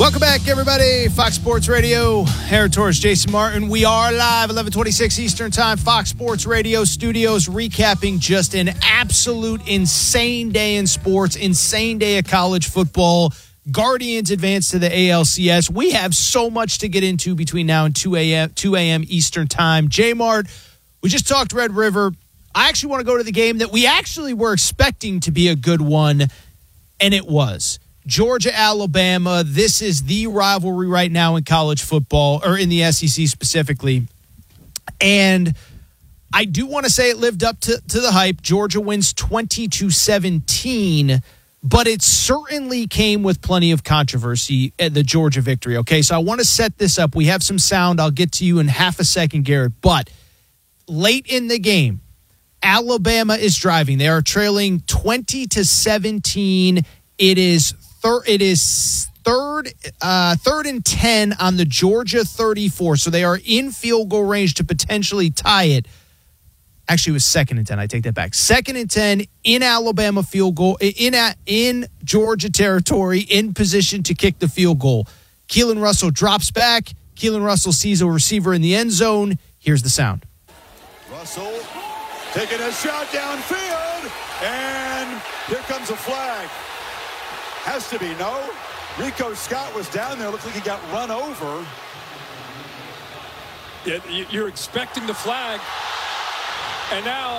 Welcome back, everybody. Fox Sports Radio. Aaron Torres, Jason Martin. We are live, 11:26 Eastern Time. Fox Sports Radio studios recapping just an absolute insane day in sports, insane day of college football. Guardians advance to the ALCS. We have so much to get into between now and 2 a.m. Eastern Time. J-Mart, we just talked Red River. I actually want to go to the game that we actually were expecting to be a good one, and it was. Georgia, Alabama. This is the rivalry right now in college football, or in the SEC specifically. And I do want to say it lived up to the hype. Georgia wins 20-17, but it certainly came with plenty of controversy at the Georgia victory. Okay, so I want to set this up. We have some sound. I'll get to you in half a second, Garrett. But late in the game, Alabama is driving. They are trailing 20-17. It is third and 10 on the Georgia 34. So they are in field goal range to potentially tie it. Actually, it was 2nd and 10. I take that back. 2nd and 10 in Alabama field goal, in Georgia territory, in position to kick the field goal. Keelan Russell drops back. Keelan Russell sees a receiver in the end zone. Here's the sound. Russell taking a shot downfield, and here comes a flag. Has to be, no? Rico Scott was down there. Looked like he got run over. Yeah, you're expecting the flag. And now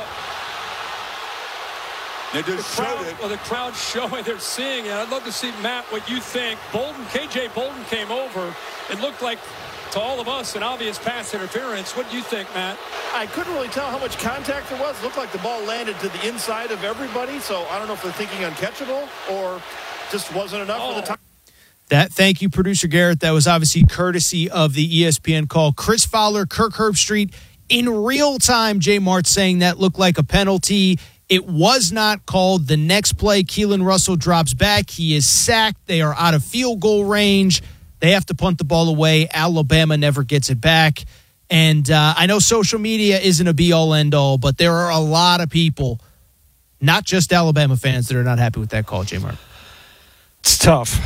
they just showed it. Well, the crowd's showing, they're seeing it. I'd love to see, Matt, what you think. KJ Bolden came over. It looked like, to all of us, an obvious pass interference. What do you think, Matt? I couldn't really tell how much contact there was. It looked like the ball landed to the inside of everybody. So I don't know if they're thinking uncatchable or just wasn't enough for the time. Thank you, producer Garrett. That was obviously courtesy of the ESPN call. Chris Fowler, Kirk Herbstreit, in real time, J. Mart saying that looked like a penalty. It was not called. The next play, Keelan Russell drops back. He is sacked. They are out of field goal range. They have to punt the ball away. Alabama never gets it back. And I know social media isn't a be-all, end-all, but there are a lot of people, not just Alabama fans, that are not happy with that call, J. Mart. It's tough.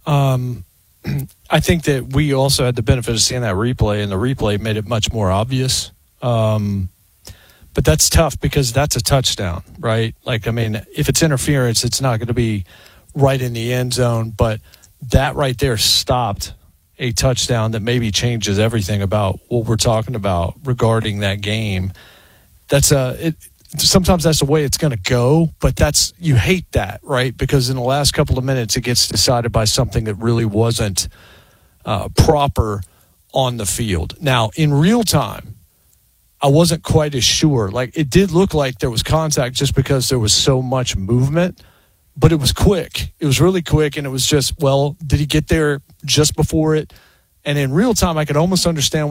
I think that we also had the benefit of seeing that replay, and the replay made it much more obvious. But that's tough because that's a touchdown, right? Like, I mean, if it's interference, it's not going to be right in the end zone. But that right there stopped a touchdown that maybe changes everything about what we're talking about regarding that game. Sometimes that's the way it's going to go, but you hate that, right? Because in the last couple of minutes, it gets decided by something that really wasn't proper on the field. Now, in real time, I wasn't quite as sure. Like, it did look like there was contact just because there was so much movement, but it was quick. It was really quick, and it was just, well, did he get there just before it? And in real time, I could almost understand